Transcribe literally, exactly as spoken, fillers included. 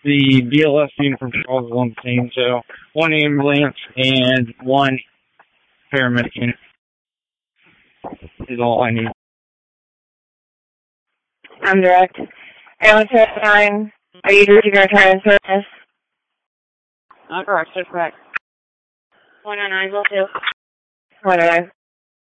the B L S unit from Charles on the scene, so one ambulance and one paramedic unit is all I need. I'm direct. Ambulance nine, are you going to return service? Not correct, that's correct. one oh nine, will do. one oh nine.